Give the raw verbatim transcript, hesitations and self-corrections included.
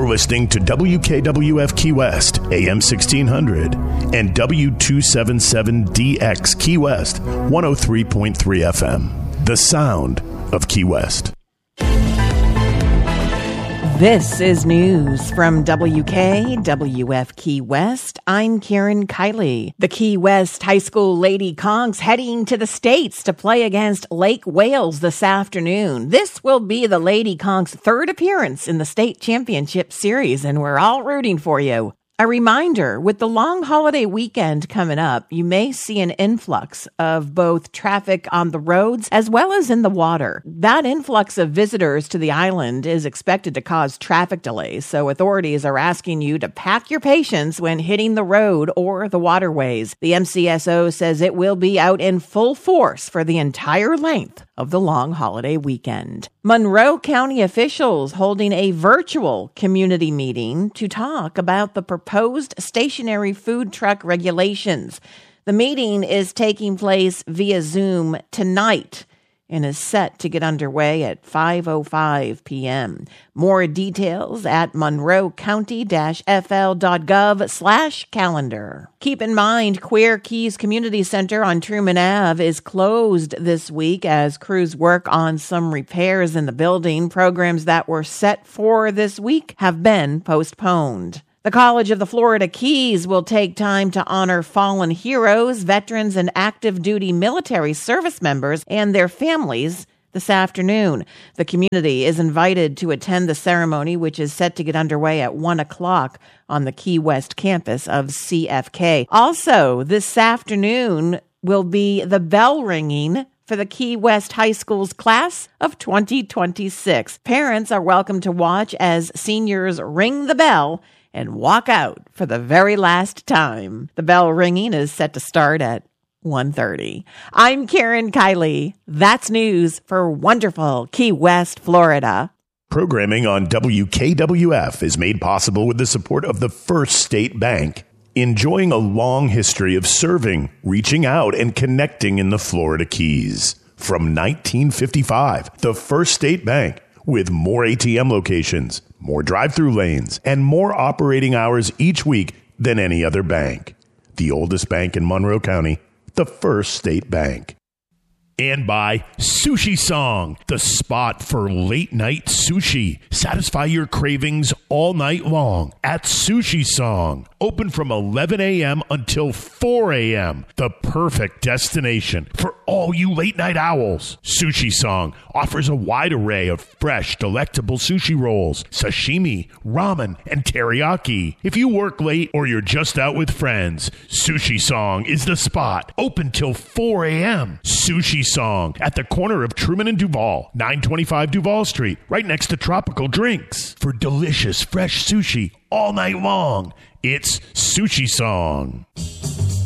You're listening to W K W F Key West, A M sixteen hundred, and W two seventy-seven D X Key West, one oh three point three F M. The sound of Key West. This is news from W K W F Key West. I'm Karen Kiley. The Key West High School Lady Conks heading to the States to play against Lake Wales this afternoon. This will be the Lady Conks' third appearance in the state championship series, and we're all rooting for you. A reminder, with the long holiday weekend coming up, you may see an influx of both traffic on the roads as well as in the water. That influx of visitors to the island is expected to cause traffic delays, so authorities are asking you to pack your patience when hitting the road or the waterways. The M C S O says it will be out in full force for the entire length of the long holiday weekend. Monroe County officials holding a virtual community meeting to talk about the proposed stationary food truck regulations. The meeting is taking place via Zoom tonight and is set to get underway at five oh five p.m. More details at monroe county dash f l dot gov slash calendar. Keep in mind, Queer Keys Community Center on Truman Avenue is closed this week as crews work on some repairs in the building. Programs that were set for this week have been postponed. The College of the Florida Keys will take time to honor fallen heroes, veterans, and active duty military service members and their families this afternoon. The community is invited to attend the ceremony, which is set to get underway at one o'clock on the Key West campus of C F K. Also, this afternoon will be the bell ringing for the Key West High School's class of twenty twenty-six. Parents are welcome to watch as seniors ring the bell and walk out for the very last time. The bell ringing is set to start at one thirty. I'm Karen Kiley. That's news for wonderful Key West, Florida. Programming on W K W F is made possible with the support of the First State Bank, enjoying a long history of serving, reaching out, and connecting in the Florida Keys. From nineteen fifty-five, the First State Bank, with more A T M locations, more drive-through lanes, and more operating hours each week than any other bank. The oldest bank in Monroe County, the First State Bank. And by Sushi Song, the spot for late-night sushi. Satisfy your cravings all night long at Sushi Song. Open from eleven a.m. until four a.m. The perfect destination for all you late-night owls. Sushi Song offers a wide array of fresh, delectable sushi rolls, sashimi, ramen, and teriyaki. If you work late or you're just out with friends, Sushi Song is the spot. Open till four a.m. Sushi Song at the corner of Truman and Duval, nine twenty-five Duval Street, right next to Tropical Drinks. For delicious, fresh sushi all night long, it's Sushi Song.